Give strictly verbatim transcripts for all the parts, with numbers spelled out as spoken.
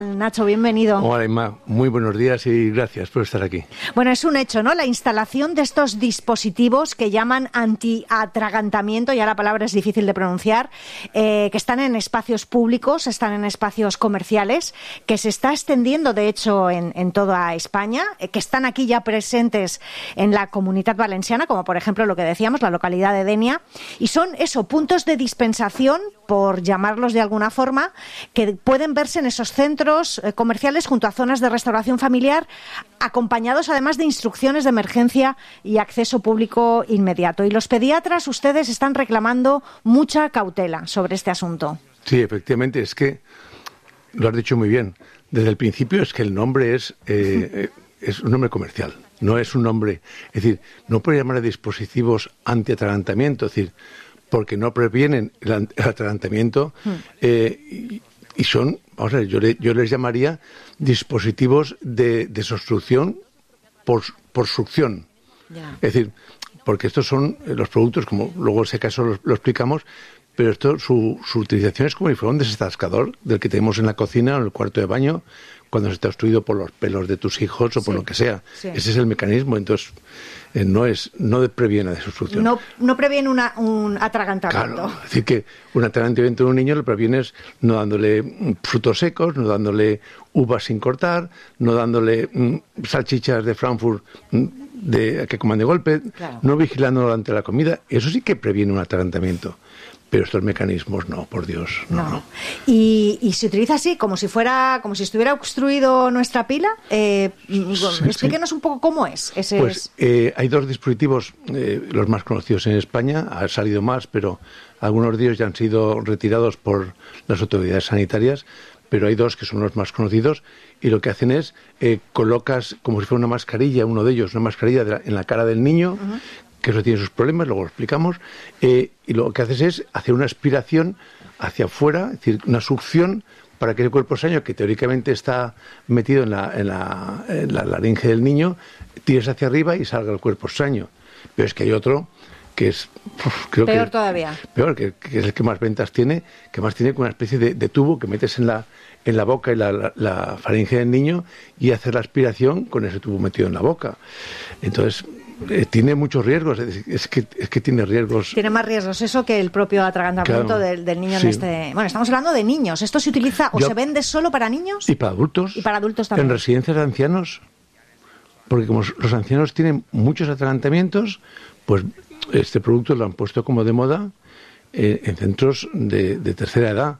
Nacho, bienvenido. Hola, Inma. Muy buenos días y gracias por estar aquí. Bueno, es un hecho, ¿no? La instalación de estos dispositivos que llaman antiatragantamiento, ya la palabra es difícil de pronunciar, eh, que están en espacios públicos, están en espacios comerciales, que se está extendiendo, de hecho, en, en toda España, eh, que están aquí ya presentes en la Comunitat Valenciana, como por ejemplo lo que decíamos, la localidad de Denia, y son eso, puntos de dispensación, por llamarlos de alguna forma, que pueden verse en esos centros eh, comerciales junto a zonas de restauración familiar, acompañados además de instrucciones de emergencia y acceso público inmediato. Y los pediatras, ustedes están reclamando mucha cautela sobre este asunto. Sí, efectivamente, es que lo has dicho muy bien. Desde el principio es que el nombre es, eh, es un nombre comercial, no es un nombre... Es decir, no puede llamar a dispositivos antiatragantamiento, es decir, porque no previenen el, el atragantamiento eh, y, y son, vamos a ver, yo, le, yo les llamaría dispositivos de desobstrucción por, por succión. Yeah. Es decir, porque estos son los productos, como luego ese caso lo, lo explicamos, pero esto su, su utilización es como si fuera un desatascador del que tenemos en la cocina o en el cuarto de baño cuando se está obstruido por los pelos de tus hijos o por sí, lo que sea. Sí. Ese es el mecanismo, entonces eh, no es no previene la desobstrucción. No, no previene una, un atragantamiento. Claro, es decir que un atragantamiento de un niño lo previenes no dándole frutos secos, no dándole uvas sin cortar, no dándole mm, salchichas de Frankfurt mm, de, que coman de golpe, claro, no vigilándolo durante la comida. Eso sí que previene un atragantamiento. Pero estos mecanismos no, por Dios, no. no. Y, y se utiliza así, como si fuera, como si estuviera obstruido nuestra pila. Eh, sí, explíquenos sí. un poco cómo es. Ese pues es... Eh, hay dos dispositivos, eh, los más conocidos en España, han salido más, pero algunos de ellos ya han sido retirados por las autoridades sanitarias, pero hay dos que son los más conocidos y lo que hacen es, eh, colocas como si fuera una mascarilla, uno de ellos, una mascarilla de la, en la cara del niño, uh-huh, que eso tiene sus problemas, luego lo explicamos, eh, y lo que haces es hacer una aspiración hacia afuera, es decir, una succión para que el cuerpo sano, que teóricamente está metido en la, en la, en la laringe del niño, tires hacia arriba y salga el cuerpo sano. Pero es que hay otro que es... Uf, creo peor que, todavía. Peor, que, que es el que más ventas tiene, que más tiene una especie de, de tubo que metes en la, en la boca y la, la, la faringe del niño y hacer la aspiración con ese tubo metido en la boca. Entonces... Eh, tiene muchos riesgos, es que, es que tiene riesgos. Tiene más riesgos eso que el propio atragantamiento, claro, del, del niño, sí, en este... Bueno, estamos hablando de niños. ¿Esto se utiliza o Yo... se vende solo para niños? Y para adultos. Y para adultos también. En residencias de ancianos. Porque como los ancianos tienen muchos atragantamientos, pues este producto lo han puesto como de moda eh, en centros de, de tercera edad.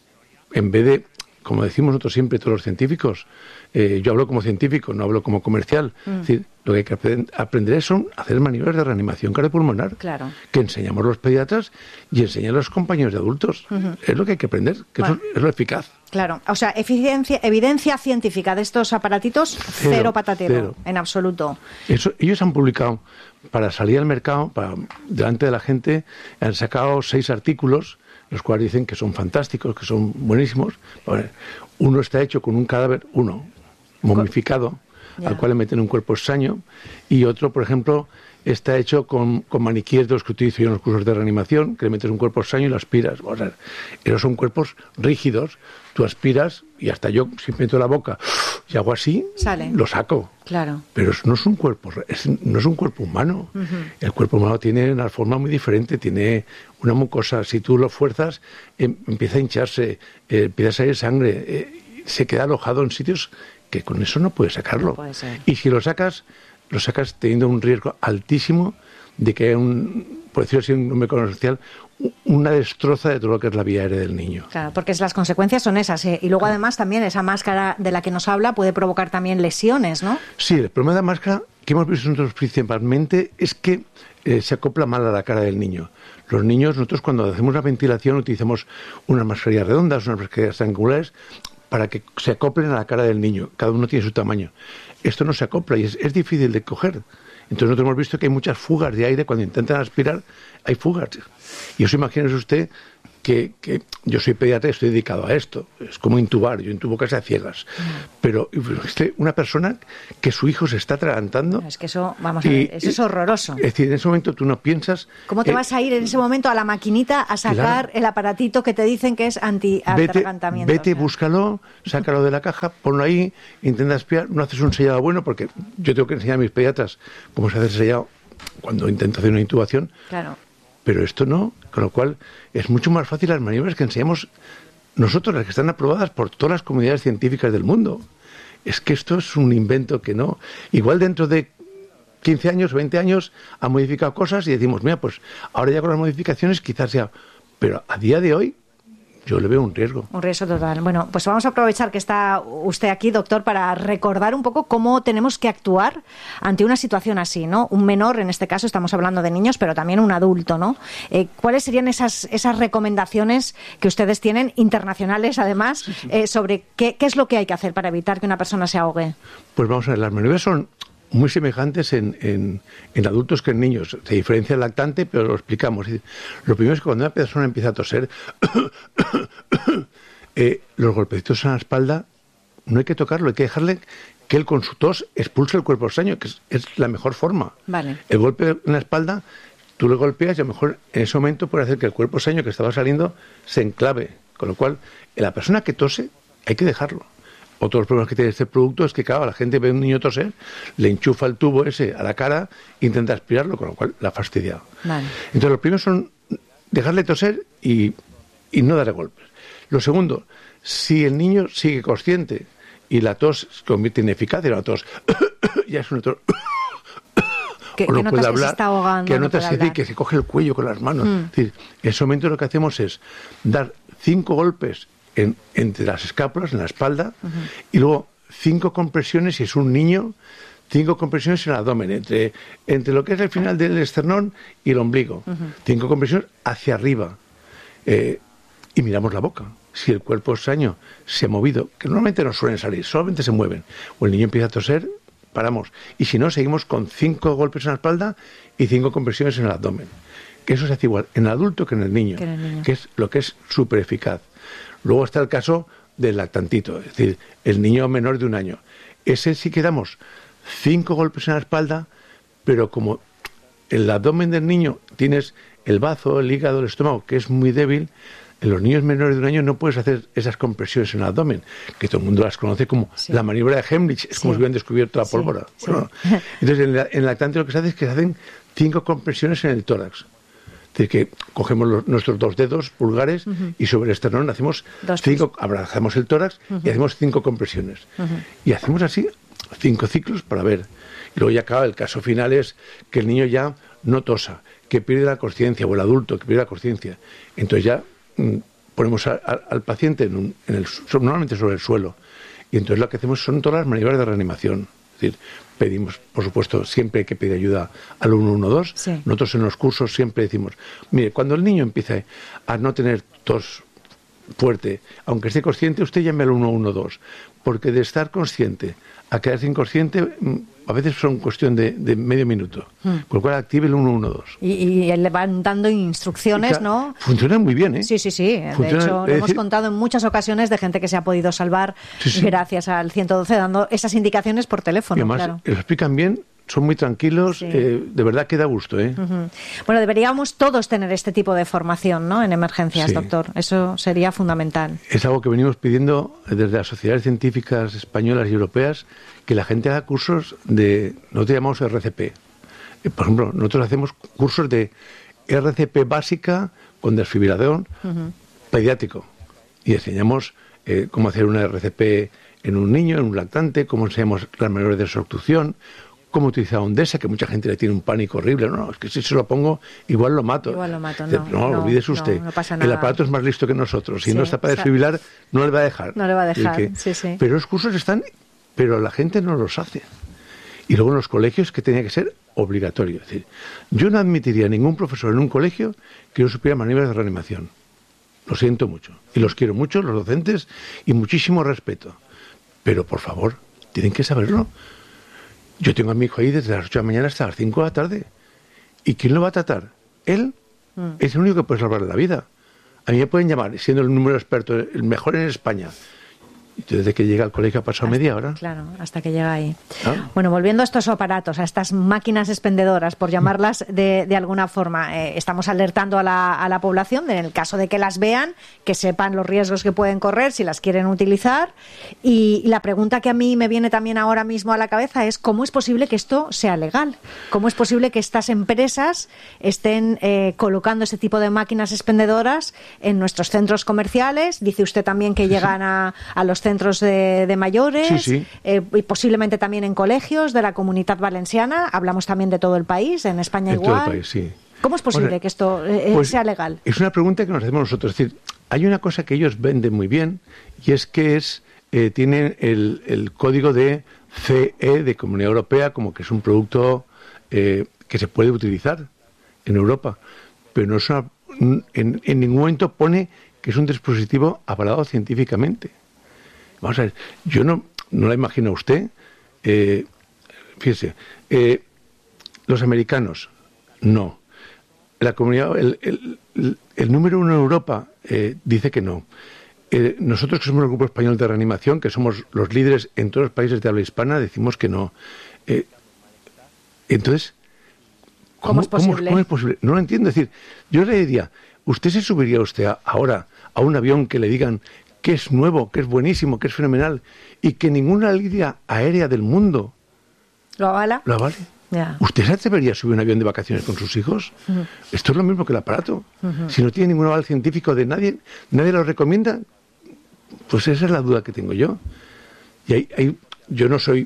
En vez de, como decimos nosotros siempre, todos los científicos, eh, yo hablo como científico, no hablo como comercial. Mm. Es decir, lo que hay que aprender son hacer maniobras de reanimación cardiopulmonar, claro, que enseñamos los pediatras y enseñan a los compañeros de adultos. Uh-huh. Es lo que hay que aprender, que bueno, eso es lo eficaz. Claro, o sea, eficiencia, evidencia científica de estos aparatitos, cero, cero patatero, cero. En absoluto. Eso, ellos han publicado, para salir al mercado, para delante de la gente, han sacado seis artículos, los cuales dicen que son fantásticos, que son buenísimos. Uno está hecho con un cadáver, uno, momificado, ya, al cual le meten un cuerpo sano, y otro, por ejemplo, está hecho con, con maniquíes de los que utilizo yo en los cursos de reanimación, que le metes un cuerpo sano y lo aspiras. O sea, esos son cuerpos rígidos, tú aspiras y hasta yo, si meto la boca y hago así, sale, lo saco. Claro. Pero eso no es un cuerpo, es, no es un cuerpo humano. Uh-huh. El cuerpo humano tiene una forma muy diferente, tiene una mucosa. Si tú lo fuerzas, eh, empieza a hincharse, eh, empieza a salir sangre, eh, se queda alojado en sitios que con eso no puedes sacarlo. No puede ser. Y si lo sacas, lo sacas teniendo un riesgo altísimo de que haya un, por decirlo así, un nombre comercial, una destroza de todo lo que es la vía aérea del niño. Claro, porque las consecuencias son esas. ¿eh? Y luego además también esa máscara de la que nos habla puede provocar también lesiones, ¿no? Sí, el problema de la máscara que hemos visto nosotros principalmente es que eh, se acopla mal a la cara del niño. Los niños, nosotros cuando hacemos una ventilación utilizamos unas mascarillas redondas, unas mascarillas triangulares, para que se acoplen a la cara del niño. Cada uno tiene su tamaño. Esto no se acopla y es, es difícil de coger. Entonces nosotros hemos visto que hay muchas fugas de aire. Cuando intentan aspirar, hay fugas. Y eso imagínese usted que, que yo soy pediatra y estoy dedicado a esto. Es como intubar, yo intubo casi a ciegas. Mm. Pero este, una persona que su hijo se está atragantando... Es que eso, vamos a ver, eso es horroroso. Es decir, en ese momento tú no piensas... ¿Cómo te eh, vas a ir en ese momento a la maquinita a sacar claro. el aparatito que te dicen que es anti-atragantamiento? Vete, vete o sea. búscalo, sácalo de la caja, ponlo ahí, intenta espiar, no haces un sellado bueno, porque yo tengo que enseñar a mis pediatras cómo se hace el sellado cuando intento hacer una intubación. Claro. Pero esto no, con lo cual es mucho más fácil las maniobras que enseñamos nosotros, las que están aprobadas por todas las comunidades científicas del mundo. Es que esto es un invento que no... Igual dentro de quince años, veinte años, han modificado cosas y decimos, mira, pues ahora ya con las modificaciones quizás sea... Pero a día de hoy yo le veo un riesgo. Un riesgo total. Bueno, pues vamos a aprovechar que está usted aquí, doctor, para recordar un poco cómo tenemos que actuar ante una situación así, ¿no? Un menor, en este caso estamos hablando de niños, pero también un adulto, ¿no? Eh, ¿Cuáles serían esas esas recomendaciones que ustedes tienen, internacionales además, sí, sí. Eh, sobre qué, qué es lo que hay que hacer para evitar que una persona se ahogue? Pues vamos a ver, las maniobras son muy semejantes en, en, en adultos que en niños. Se diferencia el lactante, pero lo explicamos. Lo primero es que cuando una persona empieza a toser, eh, los golpecitos en la espalda, no hay que tocarlo, hay que dejarle que él con su tos expulse el cuerpo extraño, que es, es la mejor forma. Vale. El golpe en la espalda, tú le golpeas y a lo mejor en ese momento puede hacer que el cuerpo extraño que estaba saliendo se enclave. Con lo cual, en la persona que tose, hay que dejarlo. Otro de los problemas que tiene este producto es que, claro, la gente ve a un niño toser, le enchufa el tubo ese a la cara, intenta aspirarlo, con lo cual la ha fastidiado. Vale. Entonces, lo primero son dejarle toser y, y no darle golpes. Lo segundo, si el niño sigue consciente y la tos se convierte en eficaz, y la tos ya es una tos... Que, o no que puede notas hablar, que se está ahogando, que no notas puede que, hablar. que se coge el cuello con las manos. Mm. Es decir, en ese momento lo que hacemos es dar cinco golpes en, entre las escápulas, en la espalda, uh-huh. y luego cinco compresiones, si es un niño, cinco compresiones en el abdomen, entre, entre lo que es el final del esternón y el ombligo. Uh-huh. Cinco compresiones hacia arriba. Eh, y miramos la boca. Si el cuerpo extraño se ha movido, que normalmente no suelen salir, solamente se mueven, o el niño empieza a toser, paramos. Y si no, seguimos con cinco golpes en la espalda y cinco compresiones en el abdomen. Que eso se hace igual en el adulto que en el niño, que, en el niño. que es lo que es súper eficaz. Luego está el caso del lactantito, es decir, el niño menor de un año. Ese sí que damos cinco golpes en la espalda, pero como el abdomen del niño tienes el bazo, el hígado, el estómago, que es muy débil, en los niños menores de un año no puedes hacer esas compresiones en el abdomen, que todo el mundo las conoce como sí. la maniobra de Heimlich, es sí. como si hubieran descubierto la pólvora. Sí. Bueno, sí. Entonces, en, la, en el lactante lo que se hace es que se hacen cinco compresiones en el tórax. Es decir, que cogemos los, nuestros dos dedos pulgares uh-huh. y sobre el esternón hacemos dos cinco, abrazamos el tórax uh-huh. y hacemos cinco compresiones. Uh-huh. Y hacemos así cinco ciclos para ver. Y luego ya acaba, el caso final es que el niño ya no tosa, que pierde la consciencia, o el adulto que pierde la consciencia. Entonces ya mm, ponemos a, a, al paciente en un, en el, normalmente sobre el suelo. Y entonces lo que hacemos son todas las maniobras de reanimación. Es decir, pedimos, por supuesto, siempre hay que pedir ayuda al uno uno dos. Sí. Nosotros en los cursos siempre decimos, mire, cuando el niño empiece a no tener tos fuerte, aunque esté consciente, usted llame al uno uno dos, porque de estar consciente a quedarse inconsciente a veces son cuestión de, de medio minuto, hmm. con lo cual active el uno uno dos. Y, y le van dando instrucciones, claro, ¿no? Funciona muy bien, ¿eh? Sí, sí, sí. Funciona, de hecho, lo decir... hemos contado en muchas ocasiones de gente que se ha podido salvar sí, sí. gracias al ciento doce, dando esas indicaciones por teléfono. Y además, claro. lo explican bien, son muy tranquilos, sí. eh, de verdad que da gusto, ¿eh? Uh-huh. Bueno, deberíamos todos tener este tipo de formación, ¿no?, en emergencias, sí. doctor. Eso sería fundamental. Es algo que venimos pidiendo desde las sociedades científicas españolas y europeas, que la gente haga cursos de, nosotros llamamos R C P. Eh, por ejemplo, nosotros hacemos cursos de R C P básica con desfibrilador uh-huh. pediátrico. Y enseñamos eh, cómo hacer una R C P en un niño, en un lactante, cómo enseñamos las maniobras de desobstrucción, cómo utilizar Ondesa, que mucha gente le tiene un pánico horrible. No, es que si se lo pongo, igual lo mato. Igual lo mato, no. No, no olvídese usted. No, no pasa nada. El aparato es más listo que nosotros. Si sí, no está para desfibrilar, no le va a dejar. No le va a dejar, que, sí, sí. Pero los cursos están, pero la gente no los hace. Y luego en los colegios, que tenía que ser obligatorio. Es decir, yo no admitiría a ningún profesor en un colegio que no supiera maniobras de reanimación. Lo siento mucho. Y los quiero mucho, los docentes, y muchísimo respeto. Pero, por favor, tienen que saberlo. Yo tengo a mi hijo ahí desde las ocho de la mañana hasta las cinco de la tarde. ¿Y quién lo va a tratar? Él mm. es el único que puede salvarle la vida. A mí me pueden llamar, siendo el número experto, el mejor en España. Y desde que llega al colegio ha pasado hasta, media hora. Claro, hasta que llega ahí. ¿Ah? Bueno, volviendo a estos aparatos, a estas máquinas expendedoras, por llamarlas de, de alguna forma, eh, estamos alertando a la, a la población, en el caso de que las vean, que sepan los riesgos que pueden correr si las quieren utilizar. Y, y la pregunta que a mí me viene también ahora mismo a la cabeza es ¿cómo es posible que esto sea legal? ¿Cómo es posible que estas empresas estén eh, colocando este tipo de máquinas expendedoras en nuestros centros comerciales? Dice usted también que llegan a, a los centros de, de mayores, sí, sí. Eh, y posiblemente también en colegios de la Comunidad Valenciana. Hablamos también de todo el país, en España en igual. Todo el país, sí. ¿Cómo es posible bueno, que esto eh, pues, sea legal? Es una pregunta que nos hacemos nosotros. Es decir, hay una cosa que ellos venden muy bien y es que es eh, tienen el, el código de C E de Comunidad Europea como que es un producto eh, que se puede utilizar en Europa, pero no es una, en, en ningún momento pone que es un dispositivo avalado científicamente. Vamos a ver, yo no, no la imagino a usted. Eh, fíjese, eh, los americanos, no. La comunidad, el, el, el, el número uno en Europa eh, dice que no. Eh, nosotros que somos el Grupo Español de Reanimación, que somos los líderes en todos los países de habla hispana, decimos que no. Eh, entonces, ¿cómo, ¿Cómo es posible? ¿cómo, ¿Cómo es posible? No lo entiendo. Es decir, yo le diría, ¿usted se subiría usted a, ahora a un avión que le digan que es nuevo, que es buenísimo, que es fenomenal, y que ninguna línea aérea del mundo lo avala? ¿Lo avale? Yeah. ¿Usted se atrevería a subir un avión de vacaciones con sus hijos? Uh-huh. Esto es lo mismo que el aparato. Uh-huh. Si no tiene ningún aval científico de nadie, nadie lo recomienda, pues esa es la duda que tengo yo. Y hay, hay, yo no soy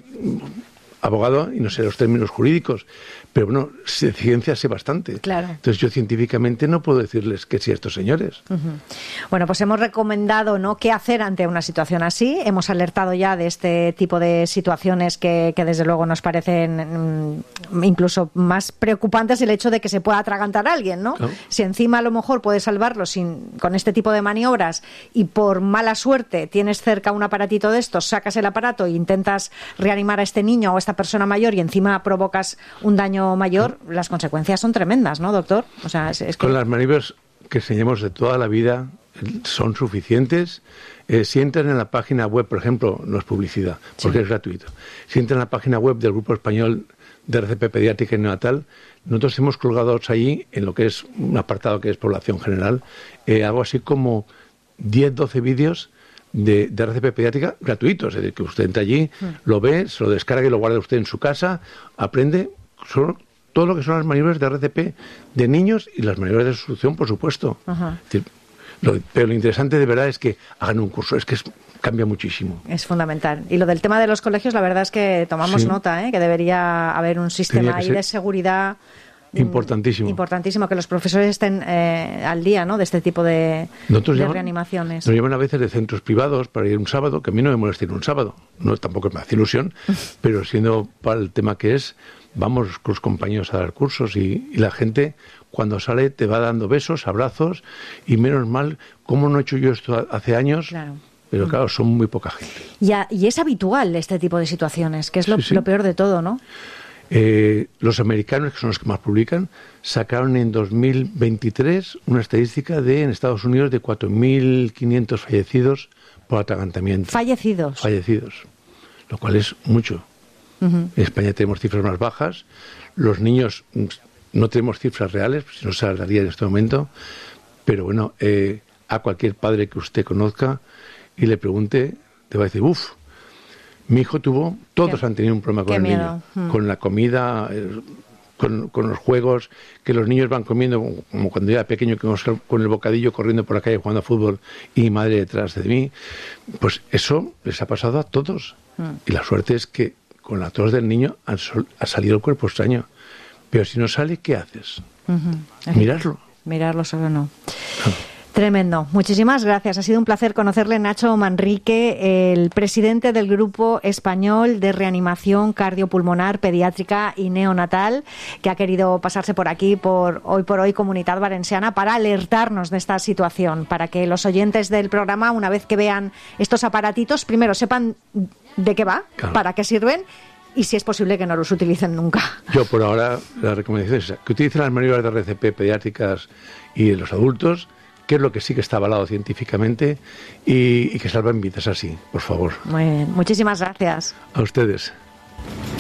abogado y no sé los términos jurídicos, pero bueno, de ciencia sé bastante. Claro. Entonces yo científicamente no puedo decirles que sí a estos señores. Uh-huh. Bueno, pues hemos recomendado, ¿no?, qué hacer ante una situación así. Hemos alertado ya de este tipo de situaciones que, que desde luego nos parecen mm, incluso más preocupantes, el hecho de que se pueda atragantar a alguien, ¿no? Claro. Si encima a lo mejor puedes salvarlo sin, con este tipo de maniobras y por mala suerte tienes cerca un aparatito de estos, sacas el aparato e intentas reanimar a este niño o a esta persona mayor y encima provocas un daño mayor, las consecuencias son tremendas, ¿no, doctor? O sea, es, es que... Con las maniobras que enseñamos de toda la vida son suficientes. Eh, si entran en la página web, por ejemplo, no es publicidad, porque sí. es gratuito. Si entran en la página web del Grupo Español de R C P Pediátrica y Neonatal, nosotros hemos colgado allí, en lo que es un apartado que es población general, eh, algo así como diez, doce vídeos de, de R C P Pediátrica gratuitos. Es decir, que usted entra allí, mm. lo ve, se lo descarga y lo guarda usted en su casa, aprende solo todo lo que son las maniobras de R C P de niños y las maniobras de succión, por supuesto. Uh-huh. Es decir, lo, pero lo interesante de verdad es que hagan un curso, es que es, cambia muchísimo. Es fundamental. Y lo del tema de los colegios, la verdad es que tomamos sí. nota, ¿eh? Que debería haber un sistema ahí de seguridad importantísimo. Importantísimo, que los profesores estén eh, al día, ¿no?, de este tipo de, de llaman, reanimaciones. Nos llevan a veces de centros privados para ir un sábado, que a mí no me molesta ir un sábado, no tampoco me hace ilusión, pero siendo para el tema que es, vamos con los compañeros a dar cursos y, y la gente cuando sale te va dando besos, abrazos y menos mal, ¿cómo no he hecho yo esto hace años? Claro. Pero claro, son muy poca gente. Y, a, y es habitual este tipo de situaciones, que es lo, sí, sí. lo peor de todo, ¿no? Eh, los americanos, que son los que más publican, sacaron en dos mil veintitrés una estadística de en Estados Unidos de cuatro mil quinientos fallecidos por atragantamiento. Fallecidos. Fallecidos, lo cual es mucho. Uh-huh. En España tenemos cifras más bajas. Los niños no tenemos cifras reales, si no se daría en este momento. Pero bueno, eh, a cualquier padre que usted conozca y le pregunte, te va a decir, uff, mi hijo tuvo, todos qué, han tenido un problema con el miedo. niño, mm. con la comida, eh, con, con los juegos, que los niños van comiendo, como cuando yo era pequeño, que con el bocadillo corriendo por la calle jugando a fútbol y mi madre detrás de mí. Pues eso les ha pasado a todos. Mm. Y la suerte es que con la tos del niño ha, sol, ha salido el cuerpo extraño. Pero si no sale, ¿qué haces? Uh-huh. Mirarlo. Mirarlo solo no. Ah. Tremendo. Muchísimas gracias. Ha sido un placer conocerle, Nacho Manrique, el presidente del Grupo Español de Reanimación Cardiopulmonar, Pediátrica y Neonatal, que ha querido pasarse por aquí, por Hoy por Hoy Comunidad Valenciana, para alertarnos de esta situación, para que los oyentes del programa, una vez que vean estos aparatitos, primero sepan de qué va, claro. para qué sirven, y si es posible que no los utilicen nunca. Yo, por ahora, la recomendación es que utilicen las maniobras de R C P pediátricas y de los adultos, qué es lo que sí que está avalado científicamente y, y que salven vidas así, por favor. Muy bien. Muchísimas gracias. A ustedes.